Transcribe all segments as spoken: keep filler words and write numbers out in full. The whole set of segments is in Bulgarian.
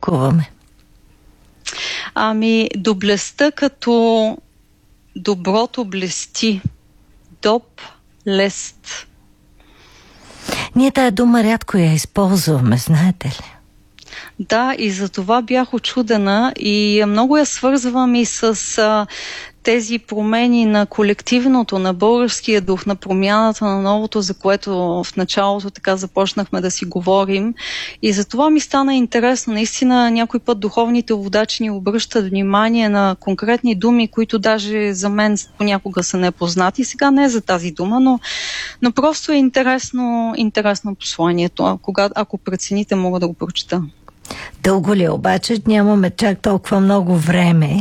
тълкуваме? Ами, доблестта като доброто блести. Доб, лест. Ние тая дума рядко я използваме, знаете ли? Да, и за това бях учудена и много я свързвам и с а, тези промени на колективното, на българския дух, на промяната на новото, за което в началото така започнахме да си говорим. И за това ми стана интересно. Наистина някой път духовните водачи ни обръщат внимание на конкретни думи, които даже за мен понякога са непознати. Сега не е за тази дума, но, но просто е интересно, интересно посланието. А кога, ако прецените, мога да го прочета. Дълго ли обаче? Нямаме чак толкова много време.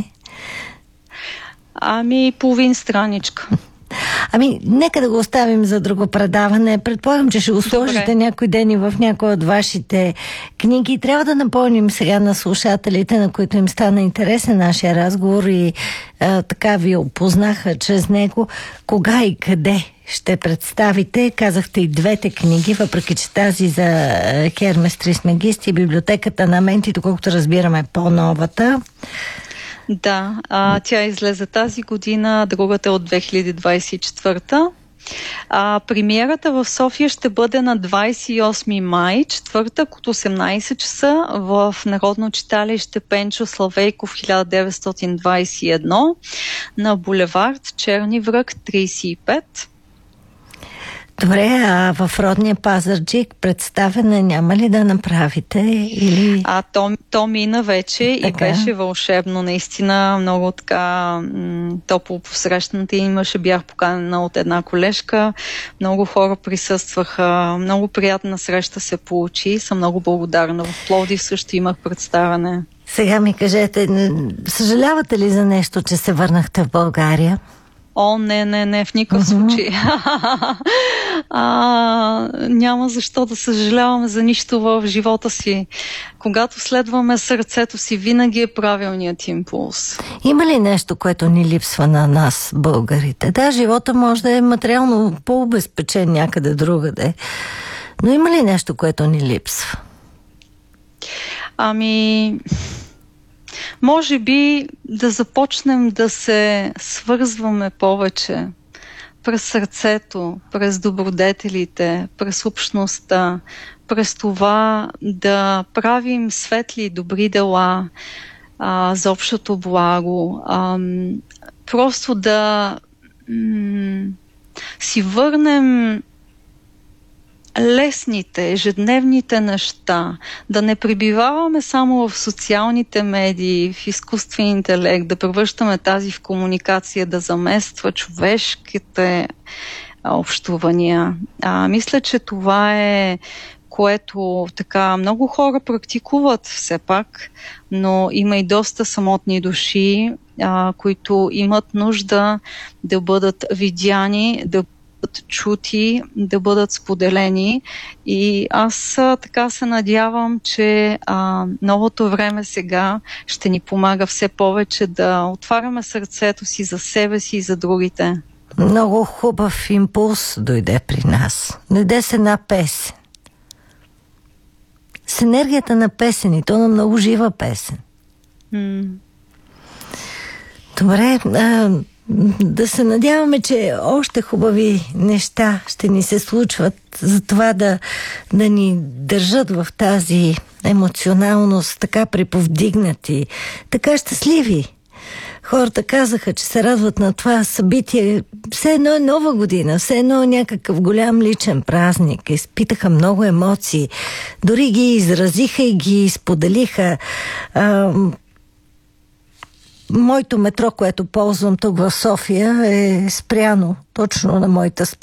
Ами, половин страничка. Ами, нека да го оставим за друго предаване. Предполагам, че ще го сложите Добре. някой ден и в някои от вашите книги. Трябва да напомним сега на слушателите, на които им стана интересен нашия разговор и а, така ви опознаха чрез него, кога и къде ще представите. Казахте и двете книги, въпреки че тази за Хермес Трисмегист и библиотеката на Менти, доколкото разбираме по-новата. Да, а, тя излезе тази година, другата от две хиляди двадесет и четвърта. А, премиерата в София ще бъде на двадесет и осми май, четвъртък от осемнадесет часа в Народно читалище Пенчо Славейков хиляда деветстотин двадесет и едно на булевард Черни връх тридесет и пет. Добре, а в родния Пазарджик представена няма ли да направите? Или... А то, то мина вече така. И беше вълшебно. Наистина много така м- топло посрещната. Имаше, бях поканена от една колежка. Много хора присъстваха. Много приятна среща се получи. Съм много благодарна. В Пловдив също имах представяне. Сега ми кажете, съжалявате ли за нещо, че се върнахте в България? О, не, не, не, в никакъв uh-huh. случай. а, няма защо да съжаляваме за нищо в живота си. Когато следваме сърцето си, винаги е правилният импулс. Има ли нещо, което ни липсва на нас, българите? Да, живота може да е материално по-обезпечен някъде другаде, но има ли нещо, което ни липсва? Ами... Може би да започнем да се свързваме повече през сърцето, през добродетелите, през общността, през това да правим светли и добри дела а, за общото благо. А, просто да м- си върнем лесните, ежедневните неща, да не пребиваваме само в социалните медии, в изкуствен интелект, да превръщаме тази в комуникация, да замества човешките общувания. А, мисля, че това е което така много хора практикуват все пак, но има и доста самотни души, а, които имат нужда да бъдат видяни, да бъдат чути, да бъдат споделени. И аз а, така се надявам, че а, новото време сега ще ни помага все повече да отваряме сърцето си за себе си и за другите. Много хубав импулс дойде при нас. Дойде с една песен. С енергията на песен и то на много жива песен. М. Добре, а, да се надяваме, че още хубави неща ще ни се случват, за това да, да ни държат в тази емоционалност, така приповдигнати, така щастливи. Хората казаха, че се радват на това събитие. Все едно е нова година, все едно е някакъв голям личен празник. Изпитаха много емоции. Дори ги изразиха и ги споделиха. А, моето метро, което ползвам тук в София, е спряно точно на моята спирка.